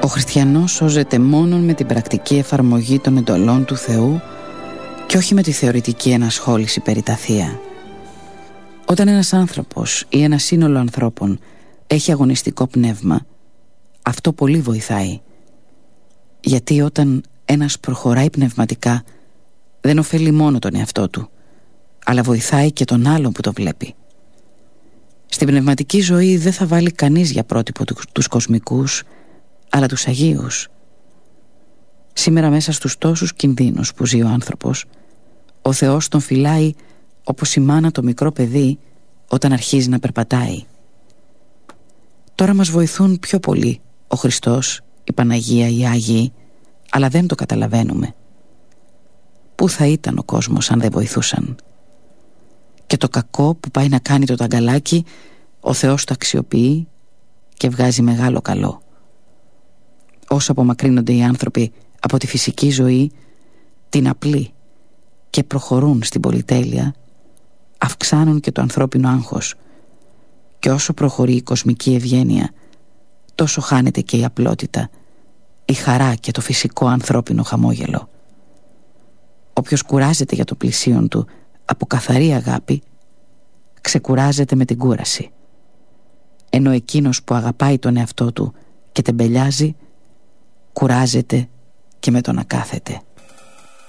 Ο χριστιανός σώζεται μόνον με την πρακτική εφαρμογή των εντολών του Θεού και όχι με τη θεωρητική ενασχόληση περί τα θεία. Όταν ένας άνθρωπος ή ένα σύνολο ανθρώπων έχει αγωνιστικό πνεύμα, αυτό πολύ βοηθάει. Γιατί όταν ένας προχωράει πνευματικά, δεν ωφελεί μόνο τον εαυτό του, αλλά βοηθάει και τον άλλον που το βλέπει. Στην πνευματική ζωή δεν θα βάλει κανείς για πρότυπο τους κοσμικούς, αλλά τους Αγίους. Σήμερα μέσα στους τόσους κινδύνους που ζει ο άνθρωπος, ο Θεός τον φυλάει όπως η μάνα το μικρό παιδί όταν αρχίζει να περπατάει. Τώρα μας βοηθούν πιο πολύ ο Χριστός, η Παναγία, οι Άγιοι, αλλά δεν το καταλαβαίνουμε. Πού θα ήταν ο κόσμος αν δεν βοηθούσαν? Και το κακό που πάει να κάνει το ταγκαλάκι, ο Θεός το αξιοποιεί και βγάζει μεγάλο καλό. Όσο απομακρύνονται οι άνθρωποι από τη φυσική ζωή, την απλή, και προχωρούν στην πολυτέλεια, αυξάνουν και το ανθρώπινο άγχος. Και όσο προχωρεί η κοσμική ευγένεια, τόσο χάνεται και η απλότητα, η χαρά και το φυσικό ανθρώπινο χαμόγελο. Όποιος κουράζεται για το πλησίον του από καθαρή αγάπη, ξεκουράζεται με την κούραση. Ενώ εκείνος που αγαπάει τον εαυτό του και τεμπελιάζει, κουράζεται και με το να κάθεται.